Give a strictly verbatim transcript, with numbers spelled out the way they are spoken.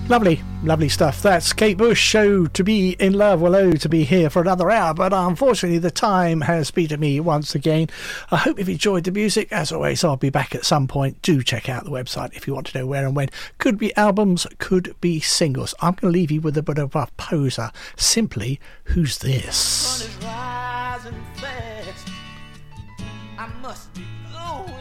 Lovely, lovely stuff. That's Kate Bush, Show to Be in Love. Well, oh, to be here for another hour, but unfortunately the time has beaten me once again. I hope you've enjoyed the music. As always, I'll be back at some point. Do check out the website if you want to know where and when. Could be albums, could be singles. I'm going to leave you with a bit of a poser. Simply, Who's This? Sun is rising fast. I must be